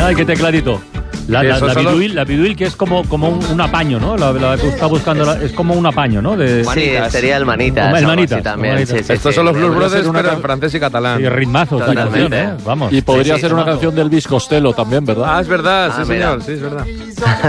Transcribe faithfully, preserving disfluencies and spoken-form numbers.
Ay, qué tecladito. La, la, la, solo... biduil, la biduil que es como, como un, un apaño, ¿no? La, la que está buscando la, es como un apaño, ¿no? De... Sí, sería el Manitas. El Manitas también. Manitas. Sí, sí, Estos sí, son los sí, Blues Brothers, una pero can... en francés y catalán. Y ritmazos, canción, ¿eh? Vamos. Y podría sí, sí, ser una canción del Elvis Costello también, ¿verdad? Ah, es verdad, ah, sí, mira. señor, sí, es verdad.